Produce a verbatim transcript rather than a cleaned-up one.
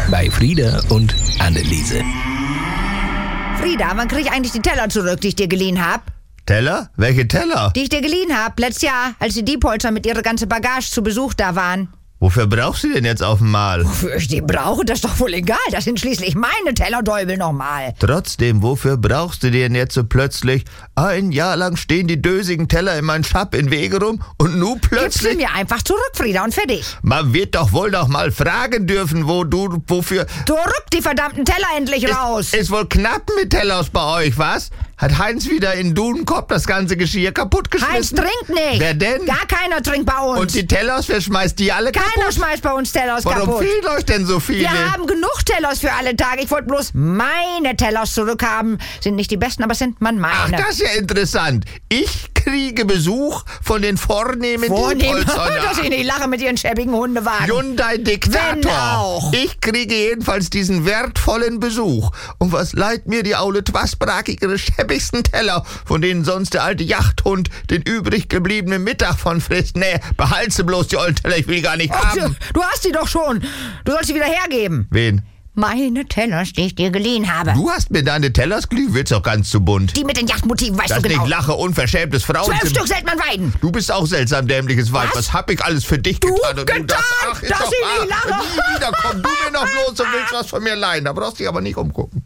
bei Frieda und Anneliese. Frieda, wann krieg ich eigentlich die Teller zurück, die ich dir geliehen hab? Teller? Welche Teller? Die ich dir geliehen hab, letztes Jahr, als die Diepholzer mit ihrer ganzen Bagage zu Besuch da waren. Wofür brauchst du denn jetzt auf einmal? Wofür ich die brauche, das ist doch wohl egal. Das sind schließlich meine Teller, Däubel nochmal. Trotzdem, wofür brauchst du denn jetzt so plötzlich? Ein Jahr lang stehen die dösigen Teller in meinem Schab in Wege rum und nu Gibst plötzlich... du mir einfach zurück, Frieda, und fertig. Man wird doch wohl noch mal fragen dürfen, wo du, wofür... Zurück die verdammten Teller endlich raus. Ist, ist wohl knapp mit Tellers bei euch, was? Hat Heinz wieder in Dudenkopf das ganze Geschirr kaputtgeschmissen? Heinz trinkt nicht. Wer denn? Gar keiner trinkt bei uns. Und die Tellers, wer schmeißt die alle kaputt? Keiner schmeißt bei uns Tellers Warum kaputt. fehlen euch denn so viele? Wir haben genug Tellers für alle Tage. Ich wollte bloß meine Tellers zurückhaben. Sind nicht die besten, aber sind man Ach, meine. das ist ja interessant. Ich kriege Besuch von den vornehmen Vornehm, Diepholzern. dass ich nicht lache mit ihren schäbigen Hundewagen. Hyundai Diktator. Wenn auch. Ich kriege jedenfalls diesen wertvollen Besuch. Und was leiht mir die aule Twasbrake ihre schäbigsten Teller, von denen sonst der alte Jachthund den übrig gebliebenen Mittag von frisst? Nee, behalte bloß die ollen Teller, ich will gar nicht Ach, haben. du hast sie doch schon. Du sollst sie wieder hergeben. Wen? Meine Tellers, die ich dir geliehen habe. Du hast mir deine Tellers geliehen, wird's doch ganz zu bunt. Die mit den Yachtmotiven, weißt Das du genau. nicht lache, unverschämtes Frauen. Zwölf Stück Seltmann Weiden. Du bist auch seltsam dämliches Weib. Was? Was hab ich alles für dich Du getan? Und getan, das, ach, ist dass doch ich wahr. nicht lache. Nie wieder komm du mir noch bloß und willst was von mir leihen. Da brauchst du dich aber nicht umgucken.